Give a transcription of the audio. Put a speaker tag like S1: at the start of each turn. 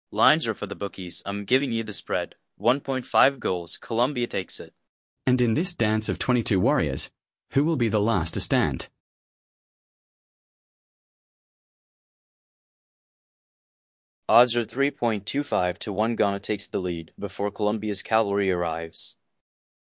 S1: Lines are for the bookies. I'm giving you the spread. 1.5 goals. Colombia takes it.
S2: And in this dance of 22 warriors, who will be the last to stand?
S1: Odds are 3.25 to 1. Ghana takes the lead before Colombia's cavalry arrives.